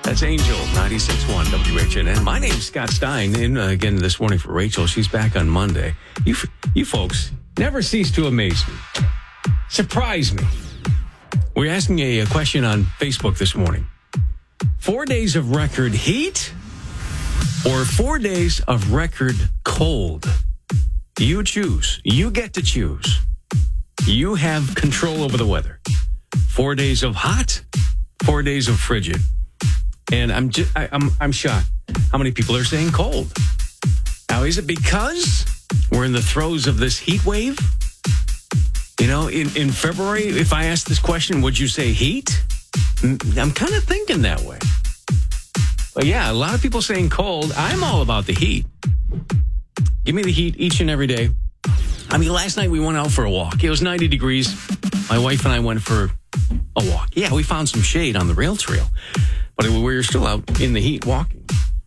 That's Angel, 96.1 WHNN. My name's Scott Stein. In again this morning for Rachel. She's back on Monday. You folks never cease to amaze me. Surprise me. We're asking a question on Facebook this morning. 4 days of record heat or 4 days of record cold? You choose. You get to choose. You have control over the weather. 4 days of hot, 4 days of frigid. And I'm shocked how many people are saying cold. Now, is it because we're in the throes of this heat wave? You know, in February, if I asked this question, would you say heat? I'm kind of thinking that way. But yeah, a lot of people saying cold. I'm all about the heat. Give me the heat each and every day. I mean, last night we went out for a walk. It was 90 degrees. My wife and I went for a walk. Yeah, we found some shade on the rail trail. But we were still out in the heat walking.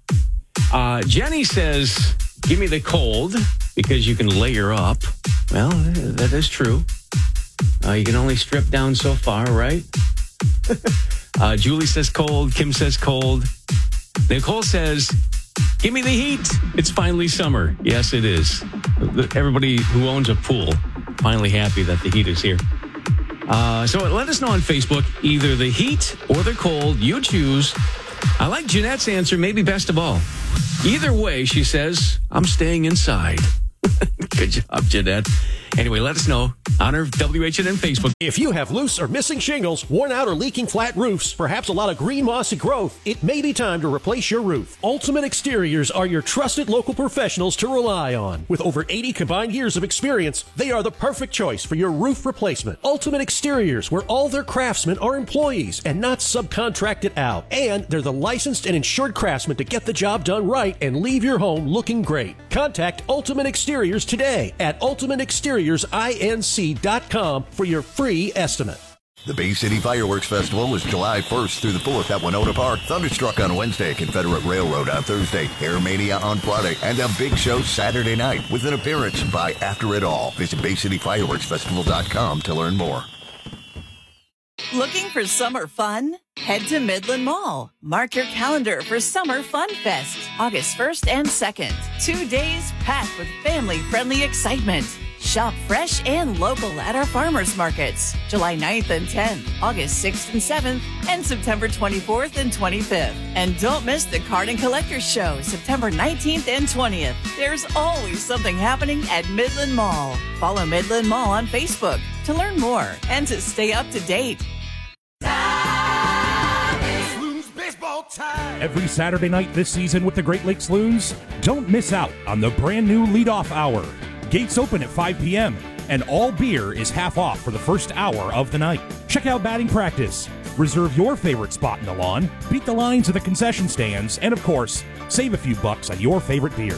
Jenny says, give me the cold because you can layer up. Well, that is true. You can only strip down so far, right? Julie says cold. Kim says cold. Nicole says, give me the heat. It's finally summer. Yes, it is. Everybody who owns a pool finally happy that the heat is here. So let us know on Facebook, either the heat or the cold. You choose. I like Jeanette's answer, maybe best of all. Either way, she says, I'm staying inside. Good job, Jeanette. Anyway, let us know on our WHNN Facebook. If you have loose or missing shingles, worn out or leaking flat roofs, perhaps a lot of green mossy growth, it may be time to replace your roof. Ultimate Exteriors are your trusted local professionals to rely on. With over 80 combined years of experience, they are the perfect choice for your roof replacement. Ultimate Exteriors, where all their craftsmen are employees and not subcontracted out. And they're the licensed and insured craftsmen to get the job done right and leave your home looking great. Contact Ultimate Exteriors today at ultimateexteriorsINC.com for your free estimate. The Bay City Fireworks Festival is July 1st through the 4th at Winona Park. Thunderstruck on Wednesday, Confederate Railroad on Thursday, Air Mania on Friday, and a big show Saturday night with an appearance by After It All. Visit BayCityFireworksFestival.com to learn more. Looking for summer fun? Head to Midland Mall. Mark your calendar for Summer Fun Fest, August 1st and 2nd. 2 days packed with family-friendly excitement. Shop fresh and local at our farmers markets, July 9th and 10th, August 6th and 7th, and September 24th and 25th. And don't miss the Card and Collectors Show, September 19th and 20th. There's always something happening at Midland Mall. Follow Midland Mall on Facebook to learn more and to stay up to date. Every Saturday night this season with the Great Lakes Loons, don't miss out on the brand new Leadoff Hour. Gates open at 5 p.m., and all beer is half off for the first hour of the night. Check out batting practice, reserve your favorite spot in the lawn, beat the lines at the concession stands, and of course, save a few bucks on your favorite beer.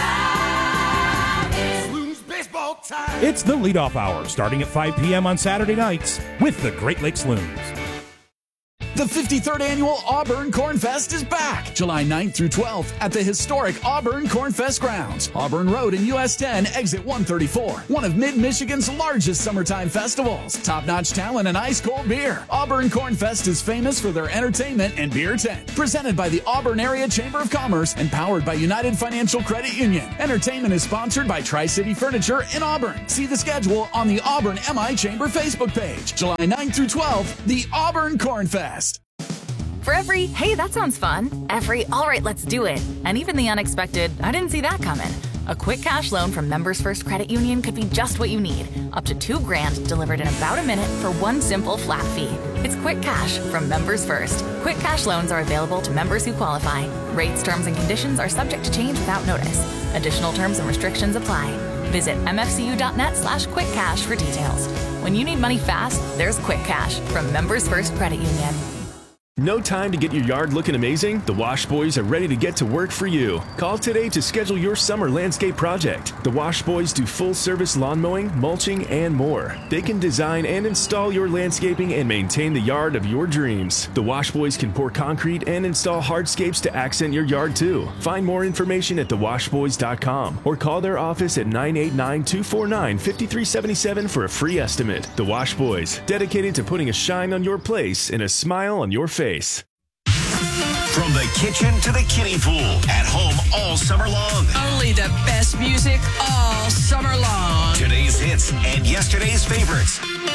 It's the Leadoff Hour, starting at 5 p.m. on Saturday nights with the Great Lakes Loons. The 53rd Annual Auburn Corn Fest is back, July 9th through 12th at the historic Auburn Corn Fest grounds, Auburn Road in US 10, exit 134. One of Mid-Michigan's largest summertime festivals. Top-notch talent and ice-cold beer. Auburn Corn Fest is famous for their entertainment and beer tent. Presented by the Auburn Area Chamber of Commerce and powered by United Financial Credit Union. Entertainment is sponsored by Tri-City Furniture in Auburn. See the schedule on the Auburn MI Chamber Facebook page. July 9th through 12th, the Auburn Corn Fest. For every, hey, that sounds fun, every, all right, let's do it, and even the unexpected, I didn't see that coming. A quick cash loan from Members First Credit Union could be just what you need. Up to $2,000 delivered in about a minute for one simple flat fee. It's quick cash from Members First. Quick cash loans are available to members who qualify. Rates, terms, and conditions are subject to change without notice. Additional terms and restrictions apply. Visit mfcu.net/quickcash for details. When you need money fast, there's Quick Cash from Members First Credit Union. No time to get your yard looking amazing? The Wash Boys are ready to get to work for you. Call today to schedule your summer landscape project. The Wash Boys do full-service lawn mowing, mulching, and more. They can design and install your landscaping and maintain the yard of your dreams. The Wash Boys can pour concrete and install hardscapes to accent your yard too. Find more information at thewashboys.com or call their office at 989-249-5377 for a free estimate. The Wash Boys, dedicated to putting a shine on your place and a smile on your face. From the kitchen to the kiddie pool, at home all summer long. Only the best music all summer long. Today's hits and yesterday's favorites.